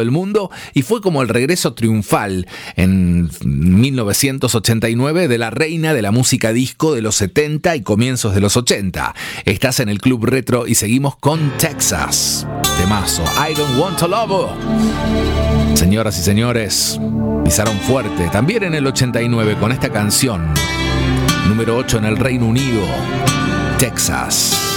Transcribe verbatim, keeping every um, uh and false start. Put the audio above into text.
del mundo y fue como el regreso triunfal en mil novecientos ochenta y nueve de la reina de la música disco de los setenta y comienzos de los ochenta. Estás en el Club Retro y seguimos con Texas. Temazo, I Don't Want to Love You. Señoras y señores, pisaron fuerte también en el ochenta y nueve con esta canción, número ocho en el Reino Unido, Texas.